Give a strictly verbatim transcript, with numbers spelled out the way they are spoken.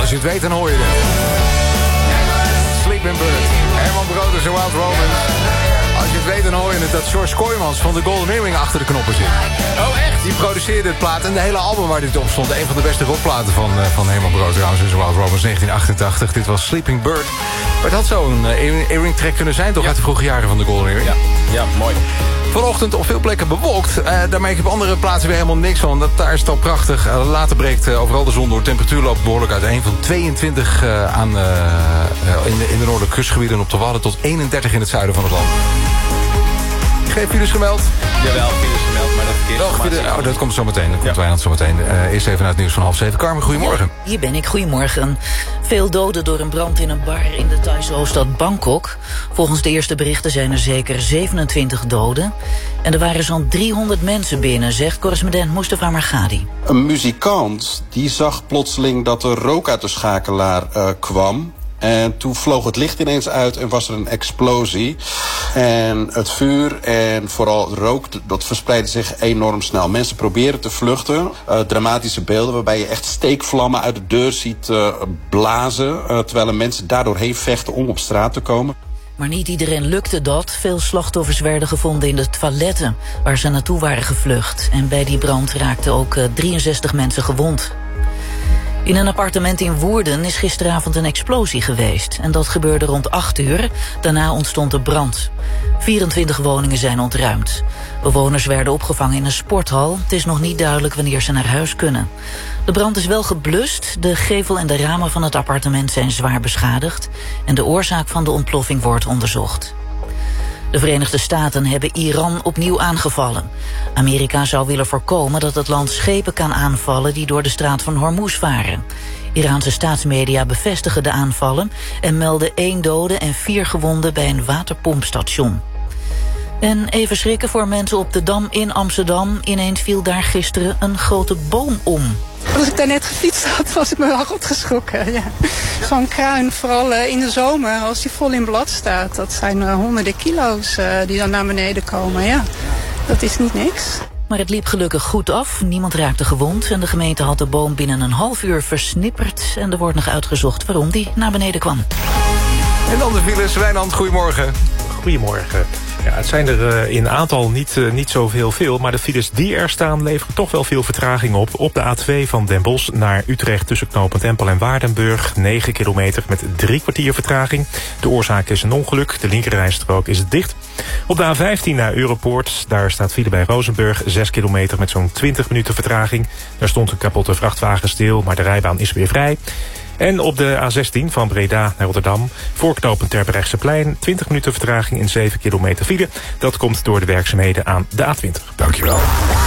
Als je het weet, dan hoor je het. Sleeping Bird, Herman Brood en Wild Romans. Als je het weet, dan hoor je het dat George Kooijmans van de Golden Earring achter de knoppen zit. Oh, echt? Die produceerde het plaat en de hele album waar dit op stond. Een van de beste rockplaten van, uh, van Herman Brood trouwens. En Wild Romans negentien achtentachtig. Dit was Sleeping Bird. Maar het had zo'n uh, earring track kunnen zijn, toch? Ja. Uit de vroege jaren van de Golden Earring. Ja, ja, mooi. Vanochtend op veel plekken bewolkt. Uh, daar merk je op andere plaatsen weer helemaal niks van. Dat, daar is het al prachtig. Uh, later breekt uh, overal de zon door. Temperatuur loopt behoorlijk uiteen. Van tweeëntwintig uh, aan, uh, uh, in, de, in de noordelijke kustgebieden op de Wadden tot eenendertig in het zuiden van het land. Geen files gemeld? Jawel, files gemeld, maar dat verkeersinformatie. Oh, dat komt zo meteen. Dat komt ja. Wijnand zo meteen. Uh, eerst even naar het nieuws van half zeven. Carmen, goedemorgen. Ja, hier ben ik, goedemorgen. Veel doden door een brand in een bar in de Thaise hoofdstad Bangkok. Volgens de eerste berichten zijn er zeker zevenentwintig doden. En er waren zo'n driehonderd mensen binnen, zegt correspondent Mustafa Margadi. Een muzikant die zag plotseling dat er rook uit de schakelaar uh, kwam. En toen vloog het licht ineens uit en was er een explosie. En het vuur en vooral het rook, dat verspreidde zich enorm snel. Mensen proberen te vluchten. Uh, dramatische beelden waarbij je echt steekvlammen uit de deur ziet uh, blazen. Uh, terwijl er mensen daardoor heen vechten om op straat te komen. Maar niet iedereen lukte dat. Veel slachtoffers werden gevonden in de toiletten waar ze naartoe waren gevlucht. En bij die brand raakten ook uh, drieënzestig mensen gewond. In een appartement in Woerden is gisteravond een explosie geweest. En dat gebeurde rond acht uur. Daarna ontstond er brand. vierentwintig woningen zijn ontruimd. Bewoners werden opgevangen in een sporthal. Het is nog niet duidelijk wanneer ze naar huis kunnen. De brand is wel geblust. De gevel en de ramen van het appartement zijn zwaar beschadigd. En de oorzaak van de ontploffing wordt onderzocht. De Verenigde Staten hebben Iran opnieuw aangevallen. Amerika zou willen voorkomen dat het land schepen kan aanvallen die door de straat van Hormuz varen. Iraanse staatsmedia bevestigen de aanvallen en melden één dode en vier gewonden bij een waterpompstation. En even schrikken voor mensen op de Dam in Amsterdam. Ineens viel daar gisteren een grote boom om. Als ik daar net gefietst had, was ik me wel goed geschrokken. Ja. Zo'n kruin, vooral uh, in de zomer, als die vol in blad staat. Dat zijn uh, honderden kilo's uh, die dan naar beneden komen. Ja, dat is niet niks. Maar het liep gelukkig goed af. Niemand raakte gewond. En de gemeente had de boom binnen een half uur versnipperd. En er wordt nog uitgezocht waarom die naar beneden kwam. En dan de files. Wijnand, goedemorgen. Goedemorgen. Ja, het zijn er uh, in aantal niet, uh, niet zoveel veel, maar de files die er staan leveren toch wel veel vertraging op. Op de A twee van Den Bosch naar Utrecht tussen knooppunt Empel en Waardenburg. negen kilometer met drie kwartier vertraging. De oorzaak is een ongeluk. De linkerrijstrook is dicht. Op de A vijftien naar Europoort. Daar staat file bij Rozenburg. zes kilometer met zo'n twintig minuten vertraging. Daar stond een kapotte vrachtwagen stil, maar de rijbaan is weer vrij. En op de A zestien van Breda naar Rotterdam. Voorknopend Terbrechtseplein. twintig minuten vertraging in zeven kilometer file. Dat komt door de werkzaamheden aan de A twintig. Dankjewel.